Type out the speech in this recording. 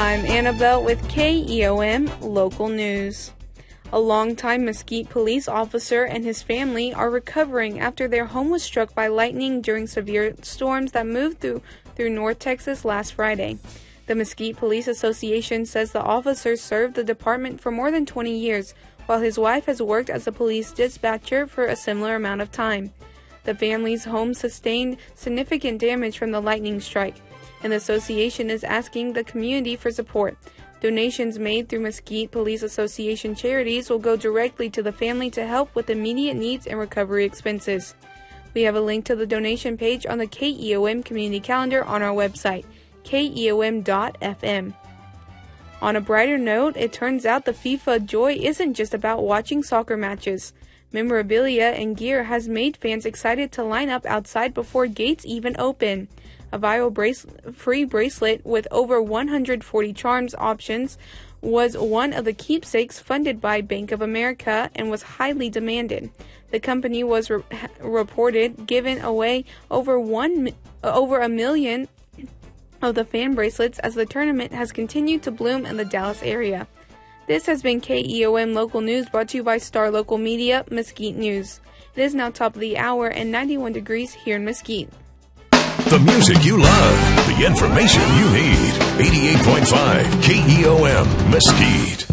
I'm Annabelle with KEOM Local News. A longtime Mesquite police officer and his family are recovering after their home was struck by lightning during severe storms that moved through North Texas last Friday. The Mesquite Police Association says the officer served the department for more than 20 years, while his wife has worked as a police dispatcher for a similar amount of time. The family's home sustained significant damage from the lightning strike, and the association is asking the community for support. Donations made through Mesquite Police Association charities will go directly to the family to help with immediate needs and recovery expenses. We have a link to the donation page on the KEOM community calendar on our website, keom.fm. On a brighter note, it turns out the FIFA joy isn't just about watching soccer matches. Memorabilia and gear has made fans excited to line up outside before gates even open. A viral free bracelet with over 140 charms options was one of the keepsakes funded by Bank of America and was highly demanded. The company was reported giving away over a million of the fan bracelets as the tournament has continued to bloom in the Dallas area. This has been KEOM Local News, brought to you by Star Local Media, Mesquite News. It is now top of the hour and 91 degrees here in Mesquite. The music you love, the information you need. 88.5 KEOM Mesquite.